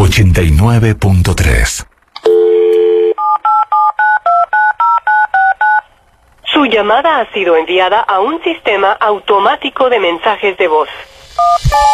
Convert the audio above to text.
89.3. Su llamada ha sido enviada a un sistema automático de mensajes de voz.